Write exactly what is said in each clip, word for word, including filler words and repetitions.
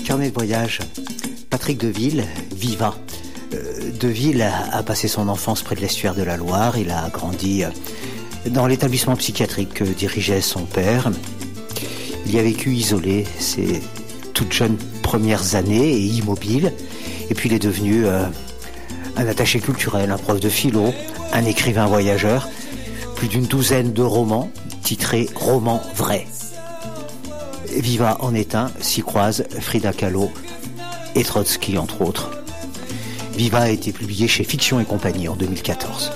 carnet de voyage. Patrick Deville, Viva. Euh, Deville a, a passé son enfance près de l'estuaire de la Loire. Il a grandi euh, dans l'établissement psychiatrique que dirigeait son père. Il y a vécu isolé ses toutes jeunes premières années et immobile. Et puis il est devenu euh, un attaché culturel, un prof de philo, un écrivain voyageur. Plus d'une douzaine de romans, titrés « Romans vrais ». Viva en est un, s'y croisent Frida Kahlo et Trotsky, entre autres. Viva a été publié chez Fiction et Compagnie en deux mille quatorze.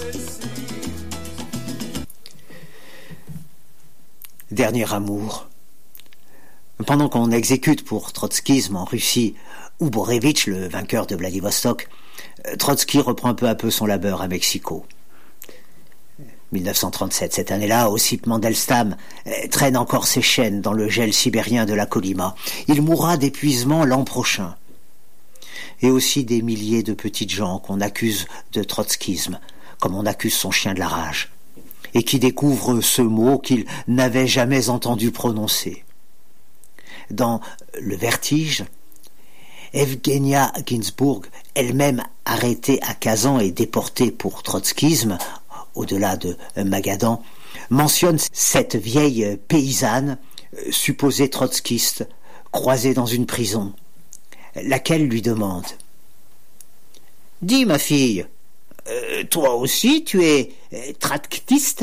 Dernier amour. Pendant qu'on exécute pour trotskisme en Russie Uborevitch, le vainqueur de Vladivostok, Trotsky reprend peu à peu son labeur à Mexico. dix-neuf cent trente-sept, cette année-là, Ossip Mandelstam traîne encore ses chaînes dans le gel sibérien de la Kolyma. Il mourra d'épuisement l'an prochain. Et aussi des milliers de petites gens qu'on accuse de trotskisme, comme on accuse son chien de la rage, et qui découvrent ce mot qu'ils n'avaient jamais entendu prononcer. Dans Le Vertige, Evgenia Ginsburg, elle-même arrêtée à Kazan et déportée pour trotskisme, au-delà de Magadan, mentionne cette vieille paysanne, supposée trotskiste, croisée dans une prison, laquelle lui demande « Dis, ma fille, euh, toi aussi tu es euh, trotskiste ?»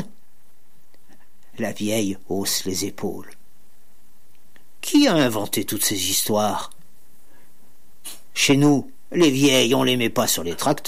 La vieille hausse les épaules. « Qui a inventé toutes ces histoires ? Chez nous, les vieilles, on les met pas sur les tracteurs. »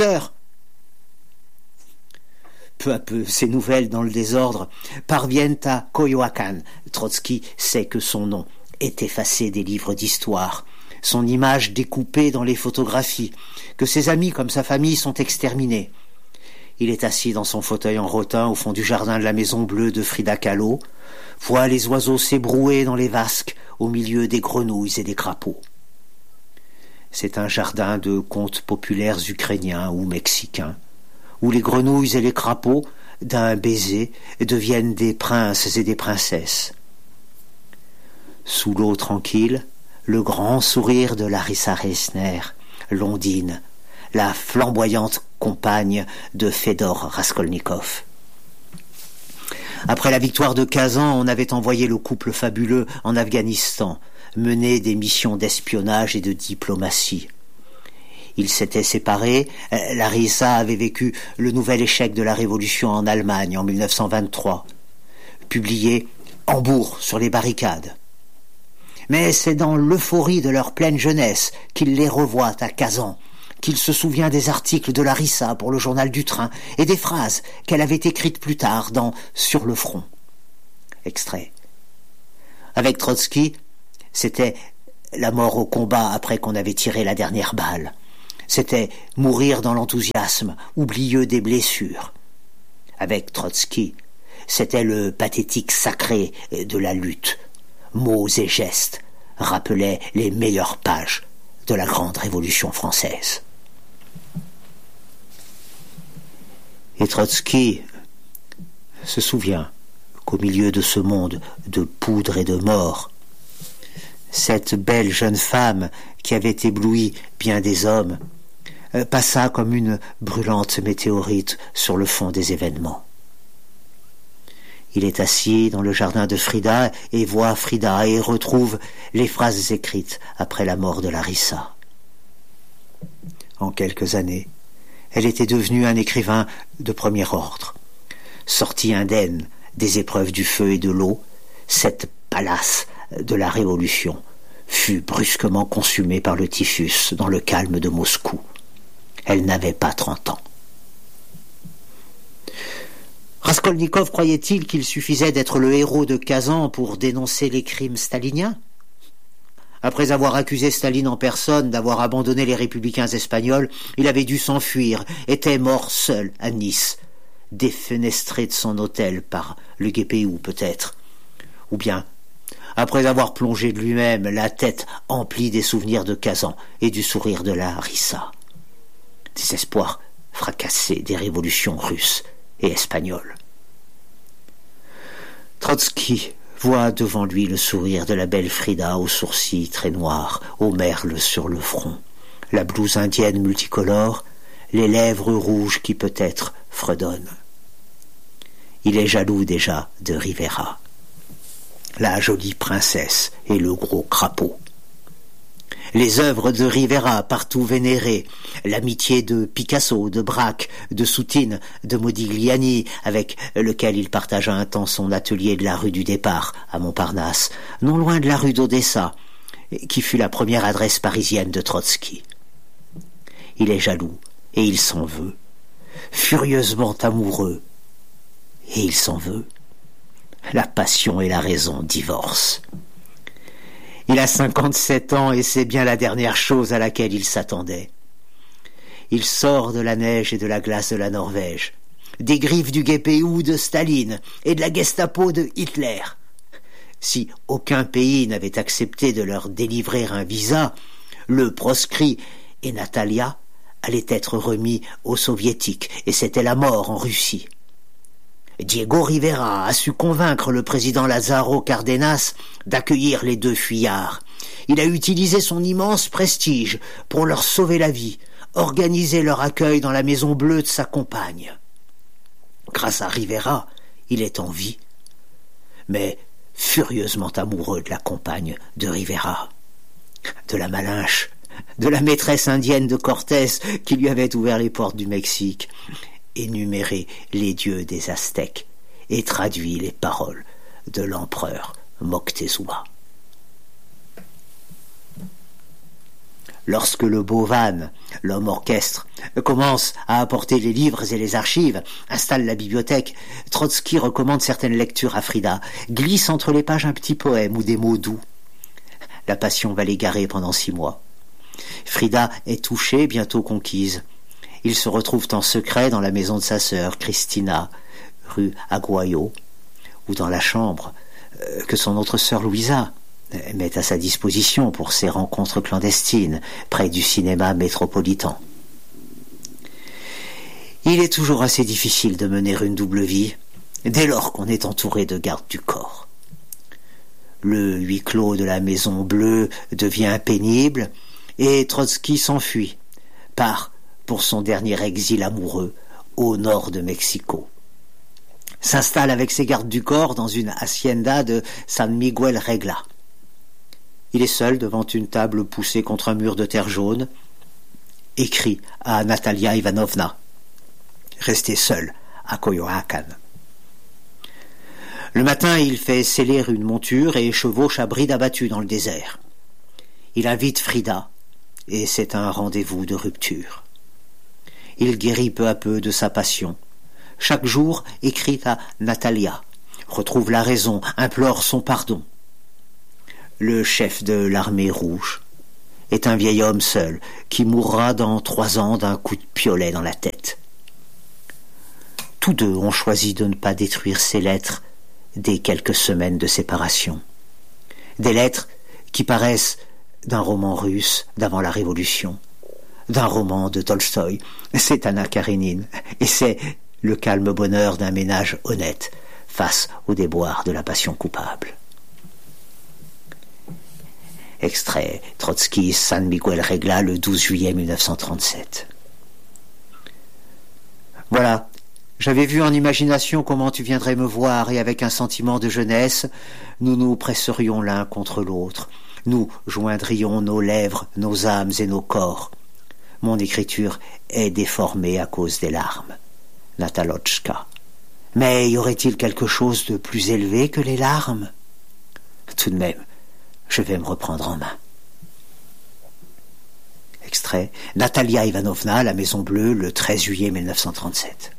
Peu à peu, ces nouvelles dans le désordre parviennent à Coyoacán. Trotsky sait que son nom est effacé des livres d'histoire, son image découpée dans les photographies, que ses amis comme sa famille sont exterminés. Il est assis dans son fauteuil en rotin au fond du jardin de la Maison Bleue de Frida Kahlo, voit les oiseaux s'ébrouer dans les vasques au milieu des grenouilles et des crapauds. C'est un jardin de contes populaires ukrainiens ou mexicains, où les grenouilles et les crapauds, d'un baiser, deviennent des princes et des princesses. Sous l'eau tranquille, le grand sourire de Larissa Reisner, Londine, la flamboyante compagne de Fedor Raskolnikov. Après la victoire de Kazan, on avait envoyé le couple fabuleux en Afghanistan, mener des missions d'espionnage et de diplomatie. Ils s'étaient séparés. Larissa avait vécu le nouvel échec de la Révolution en Allemagne en dix-neuf cent vingt-trois, publié « Hambourg sur les barricades ». Mais c'est dans l'euphorie de leur pleine jeunesse qu'il les revoit à Kazan, qu'il se souvient des articles de Larissa pour le journal du train et des phrases qu'elle avait écrites plus tard dans « Sur le front ». Extrait. Avec Trotsky, c'était la mort au combat après qu'on avait tiré la dernière balle. C'était mourir dans l'enthousiasme, oublieux des blessures. Avec Trotsky, c'était le pathétique sacré de la lutte. Mots et gestes rappelaient les meilleures pages de la grande Révolution française. Et Trotsky se souvient qu'au milieu de ce monde de poudre et de mort, cette belle jeune femme qui avait ébloui bien des hommes passa comme une brûlante météorite sur le fond des événements. Il est assis dans le jardin de Frida et voit Frida et retrouve les phrases écrites après la mort de Larissa. En quelques années, elle était devenue un écrivain de premier ordre. Sortie indemne des épreuves du feu et de l'eau, cette Pallas de la Révolution fut brusquement consumée par le typhus dans le calme de Moscou. Elle n'avait pas trente ans. Raskolnikov croyait-il qu'il suffisait d'être le héros de Kazan pour dénoncer les crimes staliniens ? Après avoir accusé Staline en personne d'avoir abandonné les républicains espagnols, il avait dû s'enfuir, était mort seul à Nice, défenestré de son hôtel par le G P U peut-être. Ou bien, après avoir plongé de lui-même la tête emplie des souvenirs de Kazan et du sourire de Larissa. Des espoirs fracassés des révolutions russes et espagnoles. Trotsky voit devant lui le sourire de la belle Frida aux sourcils très noirs, aux merles sur le front, la blouse indienne multicolore, les lèvres rouges qui peut-être fredonnent. Il est jaloux déjà de Rivera, la jolie princesse et le gros crapaud. Les œuvres de Rivera, partout vénérées, l'amitié de Picasso, de Braque, de Soutine, de Modigliani, avec lequel il partagea un temps son atelier de la rue du Départ, à Montparnasse, non loin de la rue d'Odessa, qui fut la première adresse parisienne de Trotsky. Il est jaloux, et il s'en veut, furieusement amoureux, et il s'en veut. La passion et la raison divorcent. Il a cinquante-sept ans et c'est bien la dernière chose à laquelle il s'attendait. Il sort de la neige et de la glace de la Norvège, des griffes du G P U de Staline et de la Gestapo de Hitler. Si aucun pays n'avait accepté de leur délivrer un visa, le proscrit et Natalia allaient être remis aux soviétiques et c'était la mort en Russie. Diego Rivera a su convaincre le président Lázaro Cárdenas d'accueillir les deux fuyards. Il a utilisé son immense prestige pour leur sauver la vie, organiser leur accueil dans la maison bleue de sa compagne. Grâce à Rivera, il est en vie, mais furieusement amoureux de la compagne de Rivera, de la Malinche, de la maîtresse indienne de Cortés qui lui avait ouvert les portes du Mexique, énuméré les dieux des Aztèques et traduit les paroles de l'empereur Moctezuma. Lorsque le beau Van, l'homme orchestre, commence à apporter les livres et les archives, installe la bibliothèque, Trotsky recommande certaines lectures à Frida, glisse entre les pages un petit poème ou des mots doux. La passion va l'égarer pendant six mois. Frida est touchée, bientôt conquise. Ils se retrouvent en secret dans la maison de sa sœur, Christina, rue Aguayo, ou dans la chambre euh, que son autre sœur Louisa met à sa disposition pour ses rencontres clandestines près du cinéma métropolitain. Il est toujours assez difficile de mener une double vie dès lors qu'on est entouré de gardes du corps. Le huis clos de la Maison Bleue devient pénible et Trotsky s'enfuit, part pour son dernier exil amoureux au nord de Mexico. S'installe avec ses gardes du corps dans une hacienda de San Miguel Regla. Il est seul devant une table poussée contre un mur de terre jaune, écrit à Natalia Ivanovna, restée seule à Coyoacán. Le matin, il fait sceller une monture et chevauche à bride abattue dans le désert. Il invite Frida, et c'est un rendez-vous de rupture. Il guérit peu à peu de sa passion. Chaque jour, écrit à Natalia, retrouve la raison, implore son pardon. Le chef de l'armée rouge est un vieil homme seul qui mourra dans trois ans d'un coup de piolet dans la tête. Tous deux ont choisi de ne pas détruire ces lettres dès quelques semaines de séparation. Des lettres qui paraissent d'un roman russe d'avant la Révolution, d'un roman de Tolstoï. C'est Anna Karénine, et c'est le calme bonheur d'un ménage honnête face au déboire de la passion coupable. Extrait Trotsky, San Miguel Regla, le douze juillet mille neuf cent trente-sept. Voilà, j'avais vu en imagination comment tu viendrais me voir, et avec un sentiment de jeunesse, nous nous presserions l'un contre l'autre. Nous joindrions nos lèvres, nos âmes et nos corps. Mon écriture est déformée à cause des larmes. Natalochka. Mais y aurait-il quelque chose de plus élevé que les larmes? Tout de même, je vais me reprendre en main. Extrait Natalia Ivanovna, la Maison Bleue, le treize juillet mille neuf cent trente-sept.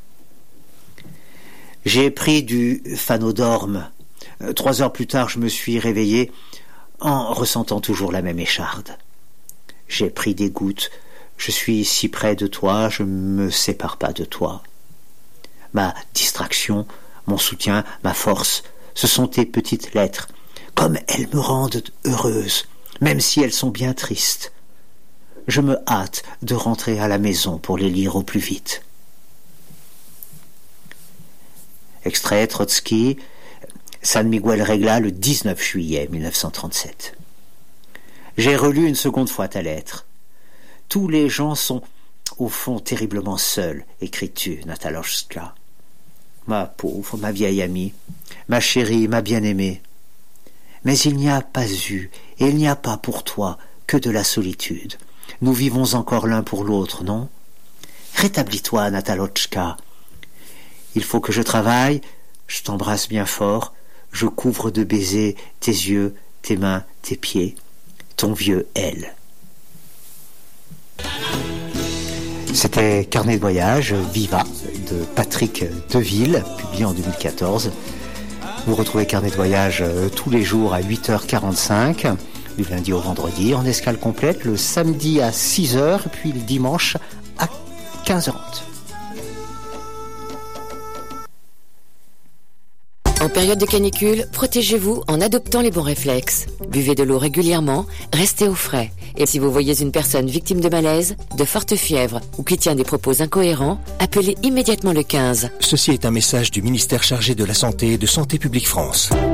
J'ai pris du phanodorme. Trois heures plus tard, je me suis réveillé en ressentant toujours la même écharde. J'ai pris des gouttes. Je suis si près de toi, je ne me sépare pas de toi. Ma distraction, mon soutien, ma force, ce sont tes petites lettres. Comme elles me rendent heureuse, même si elles sont bien tristes. Je me hâte de rentrer à la maison pour les lire au plus vite. Extrait Trotsky, San Miguel Regla le dix-neuf juillet mille neuf cent trente-sept. J'ai relu une seconde fois ta lettre. Tous les gens sont, au fond, terriblement seuls, écris-tu, Natalochka. Ma pauvre, ma vieille amie, ma chérie, ma bien-aimée. Mais il n'y a pas eu, et il n'y a pas pour toi, que de la solitude. Nous vivons encore l'un pour l'autre, non? Rétablis-toi, Natalochka. Il faut que je travaille, je t'embrasse bien fort, je couvre de baisers tes yeux, tes mains, tes pieds. Ton vieux L. C'était Carnet de voyage, Viva, de Patrick Deville, publié en deux mille quatorze. Vous retrouvez Carnet de voyage tous les jours à huit heures quarante-cinq, du lundi au vendredi, en escale complète, le samedi à six heures, puis le dimanche à quinze heures trente. En période de canicule, protégez-vous en adoptant les bons réflexes. Buvez de l'eau régulièrement, restez au frais. Et si vous voyez une personne victime de malaise, de forte fièvre ou qui tient des propos incohérents, appelez immédiatement le quinze. Ceci est un message du ministère chargé de la Santé et de Santé publique France.